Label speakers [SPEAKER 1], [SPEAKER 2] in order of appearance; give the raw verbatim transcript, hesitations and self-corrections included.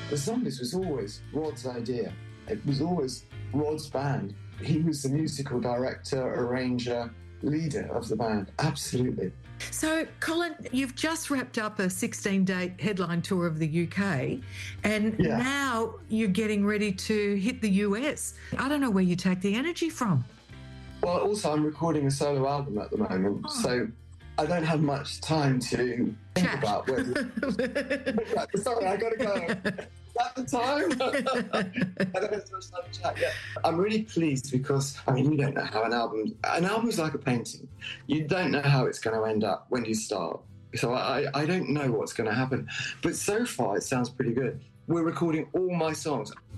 [SPEAKER 1] The Zombies was always Rod's idea. It was always Rod's band. He was the musical director, arranger, leader of the band. Absolutely.
[SPEAKER 2] So, Colin, you've just wrapped up a sixteen-day headline tour of the U K, and yeah. now you're getting ready to hit the U S. I don't know where you take the energy from.
[SPEAKER 1] Well, also, I'm recording a solo album at the moment, oh. so I don't have much time to think
[SPEAKER 2] Chat.
[SPEAKER 1] about whether... Sorry, I got to go. At the time, I don't have so much time to chat yet. I'm really pleased because, I mean, you don't know how an album... An album's like a painting. You don't know how it's going to end up when you start. So I, I don't know what's going to happen. But so far, it sounds pretty good. We're recording all my songs.